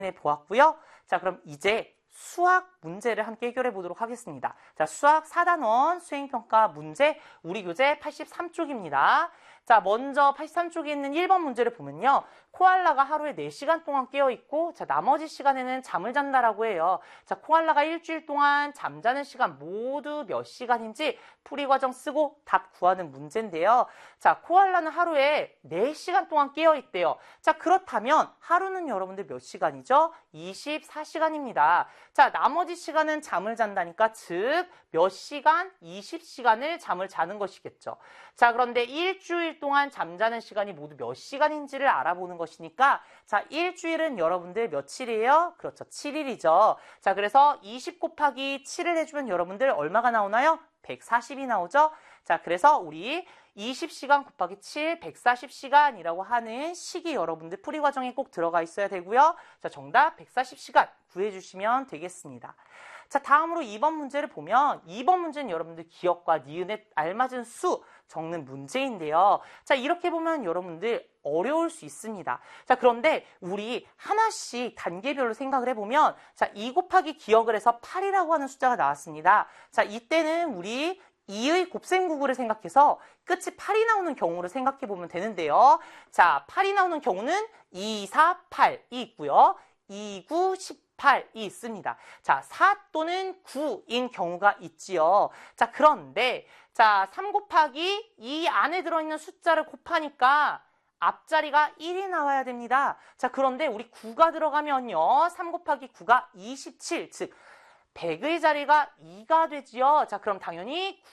보았고요. 자, 그럼 이제 수학 문제를 함께 해결해 보도록 하겠습니다. 자, 수학 4단원 수행평가 문제 우리 교재 83쪽입니다. 자, 먼저 83쪽에 있는 1번 문제를 보면요. 코알라가 하루에 4시간 동안 깨어있고, 자, 나머지 시간에는 잠을 잔다라고 해요. 자, 코알라가 일주일 동안 잠자는 시간 모두 몇 시간인지 풀이 과정 쓰고 답 구하는 문제인데요. 자, 코알라는 하루에 4시간 동안 깨어있대요. 자, 그렇다면 하루는 여러분들 몇 시간이죠? 24시간입니다. 자, 나머지 시간은 잠을 잔다니까 즉 몇 시간? 20시간을 잠을 자는 것이겠죠. 자, 그런데 일주일 동안 잠자는 시간이 모두 몇 시간인지를 알아보는 것이니까 자, 일주일은 여러분들 며칠이에요? 그렇죠. 7일이죠. 자, 그래서 20 곱하기 7을 해주면 여러분들 얼마가 나오나요? 140이 나오죠. 자, 그래서 우리 20시간 곱하기 7, 140시간이라고 하는 식이 여러분들 풀이 과정에 꼭 들어가 있어야 되고요. 자, 정답 140시간 구해주시면 되겠습니다. 자, 다음으로 2번 문제를 보면 2번 문제는 여러분들 기억과 니은에 알맞은 수 적는 문제인데요. 자, 이렇게 보면 여러분들 어려울 수 있습니다. 자, 그런데 우리 하나씩 단계별로 생각을 해보면 자, 2 곱하기 기억을 해서 8이라고 하는 숫자가 나왔습니다. 자, 이때는 우리 2의 곱셈구구를 생각해서 끝이 8이 나오는 경우를 생각해 보면 되는데요. 자, 8이 나오는 경우는 2, 4, 8이 있고요. 2, 9, 18이 있습니다. 자, 4 또는 9인 경우가 있지요. 자, 그런데 자, 3 곱하기 이 안에 들어있는 숫자를 곱하니까 앞자리가 1이 나와야 됩니다. 자, 그런데 우리 9가 들어가면요. 3 곱하기 9가 27, 즉 100의 자리가 2가 되지요. 자, 그럼 당연히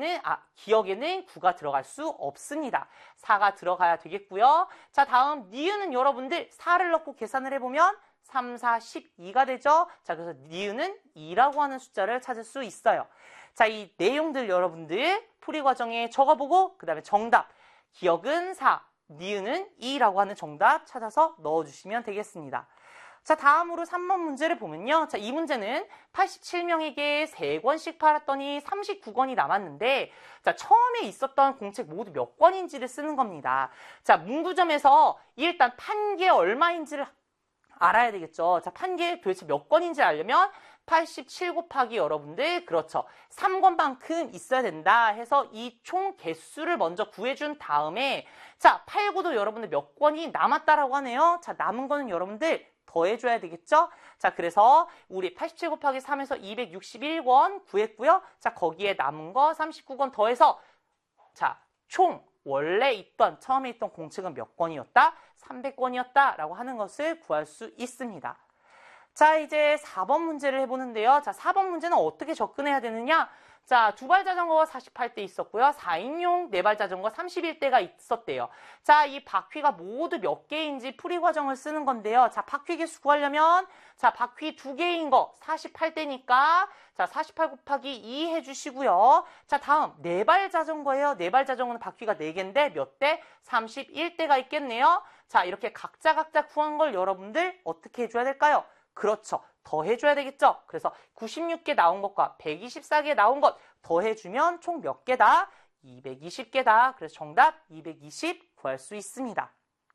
기억에는 9가 들어갈 수 없습니다. 4가 들어가야 되겠고요. 자, 다음 니은은 여러분들 4를 넣고 계산을 해보면 3, 4, 12가 되죠. 자, 그래서 니은은 2라고 하는 숫자를 찾을 수 있어요. 자, 이 내용들 여러분들 풀이 과정에 적어보고 그 다음에 정답 기억은 4, 니은은 2라고 하는 정답 찾아서 넣어주시면 되겠습니다. 자, 다음으로 3번 문제를 보면요. 자, 이 문제는 87명에게 3권씩 팔았더니 39권이 남았는데 자, 처음에 있었던 공책 모두 몇 권인지를 쓰는 겁니다. 자, 문구점에서 일단 판 게 얼마인지를 알아야 되겠죠. 자, 판 게 도대체 몇 권인지 알려면 87 곱하기 여러분들 그렇죠. 3권만큼 있어야 된다 해서 이 총 개수를 먼저 구해준 다음에 자, 팔고도 여러분들 몇 권이 남았다라고 하네요. 자, 남은 거는 여러분들 더해줘야 되겠죠? 자, 그래서 우리 87 곱하기 3에서 261권 구했고요. 자, 거기에 남은 거 39권 더해서 자, 총 원래 처음에 있던 공책은 몇 권이었다? 300권이었다 라고 하는 것을 구할 수 있습니다. 자, 이제 4번 문제를 해보는데요. 자, 4번 문제는 어떻게 접근해야 되느냐? 자, 2발 자전거가 48대 있었고요. 4인용 4발 자전거 31대가 있었대요. 자, 이 바퀴가 모두 몇 개인지 풀이 과정을 쓰는 건데요. 자, 바퀴 개수 구하려면 자, 바퀴 2개인 거 48대니까 자, 48 곱하기 2 해주시고요. 자, 다음 4발 자전거예요. 4발 자전거는 바퀴가 4개인데 몇 대? 31대가 있겠네요. 자, 이렇게 각자 구한 걸 여러분들 어떻게 해줘야 될까요? 그렇죠. 더해줘야 되겠죠. 그래서 96개 나온 것과 124개 나온 것 더해주면 총 몇 개다? 220개다. 그래서 정답 220 구할 수 있습니다.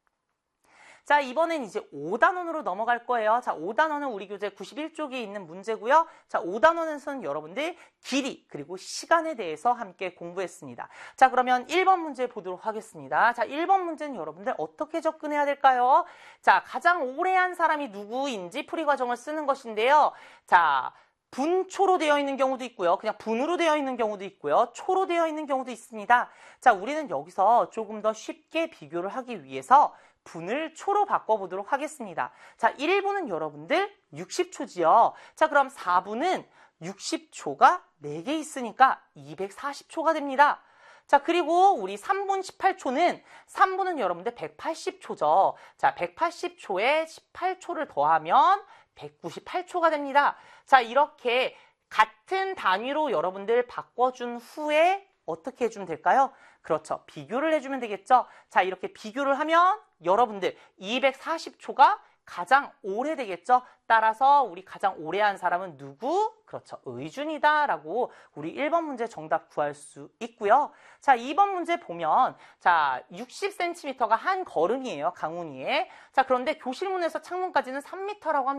자, 이번엔 이제 5단원으로 넘어갈 거예요. 자, 5단원은 우리 교재 91쪽에 있는 문제고요. 자, 5단원에서는 여러분들 길이 그리고 시간에 대해서 함께 공부했습니다. 자, 그러면 1번 문제 보도록 하겠습니다. 자, 1번 문제는 여러분들 어떻게 접근해야 될까요? 자, 가장 오래 한 사람이 누구인지 풀이 과정을 쓰는 것인데요. 자, 분초로 되어 있는 경우도 있고요. 그냥 분으로 되어 있는 경우도 있고요. 초로 되어 있는 경우도 있습니다. 자, 우리는 여기서 조금 더 쉽게 비교를 하기 위해서 분을 초로 바꿔보도록 하겠습니다. 자, 1분은 여러분들 60초지요. 자, 그럼 4분은 60초가 4개 있으니까 240초가 됩니다. 자, 그리고 우리 3분 18초는 여러분들 180초죠. 자, 180초에 18초를 더하면 198초가 됩니다. 자, 이렇게 같은 단위로 여러분들 바꿔준 후에 어떻게 해주면 될까요? 그렇죠. 비교를 해주면 되겠죠. 자, 이렇게 비교를 하면 여러분들 240초가 가장 오래 되겠죠. 따라서 우리 가장 오래 한 사람은 누구? 그렇죠. 의준이다 라고 우리 1번 문제 정답 구할 수 있고요. 자, 2번 문제 보면 자, 60cm가 한 걸음이에요. 강훈이의. 자, 그런데 교실문에서 창문까지는 3m라고 합니다.